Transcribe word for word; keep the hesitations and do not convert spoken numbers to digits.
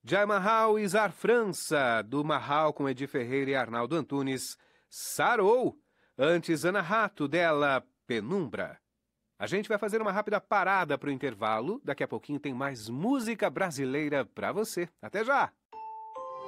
Jai Mahal e Zar França, do Mahal com Edi Ferreira e Arnaldo Antunes, Sarou. Antes, Ana Rato, dela, Penumbra. A gente vai fazer uma rápida parada para o intervalo. Daqui a pouquinho tem mais música brasileira para você. Até já!